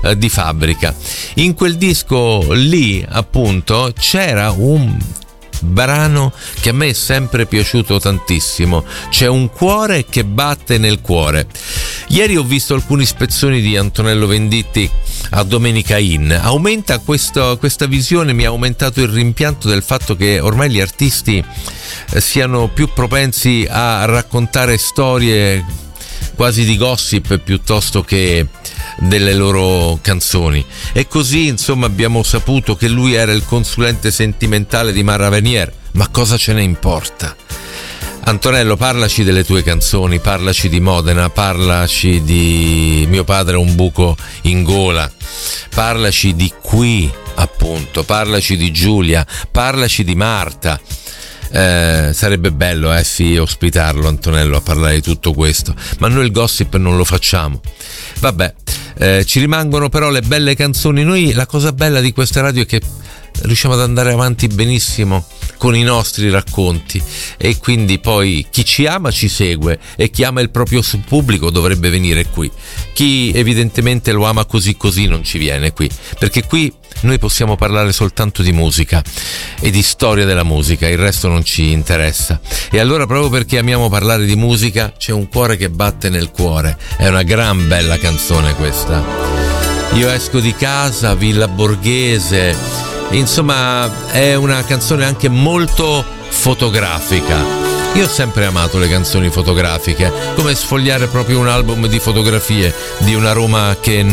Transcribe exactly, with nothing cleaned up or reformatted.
eh, di fabbrica. In quel disco lì appunto c'era un brano che a me è sempre piaciuto tantissimo, C'è un cuore che batte nel cuore. Ieri ho visto alcuni spezzoni di Antonello Venditti a Domenica Inn. Aumenta questo, questa visione, mi ha aumentato il rimpianto del fatto che ormai gli artisti siano più propensi a raccontare storie quasi di gossip piuttosto che delle loro canzoni. E così insomma abbiamo saputo che lui era il consulente sentimentale di Mara Venier, ma cosa ce ne importa? Antonello, parlaci delle tue canzoni, parlaci di Modena, parlaci di Mio padre ha un buco in gola, parlaci di Qui appunto, parlaci di Giulia, parlaci di Marta. Eh, sarebbe bello eh sì ospitarlo Antonello a parlare di tutto questo, ma noi il gossip non lo facciamo. Vabbè, eh, ci rimangono però le belle canzoni. Noi, la cosa bella di questa radio è che riusciamo ad andare avanti benissimo con i nostri racconti, e quindi poi chi ci ama ci segue e chi ama il proprio pubblico dovrebbe venire qui. Chi evidentemente lo ama così così non ci viene qui, perché qui noi possiamo parlare soltanto di musica e di storia della musica, il resto non ci interessa. E allora, proprio perché amiamo parlare di musica, C'è un cuore che batte nel cuore, è una gran bella canzone questa. Io esco di casa, Villa Borghese, insomma è una canzone anche molto fotografica. Io ho sempre amato le canzoni fotografiche, come sfogliare proprio un album di fotografie di una Roma che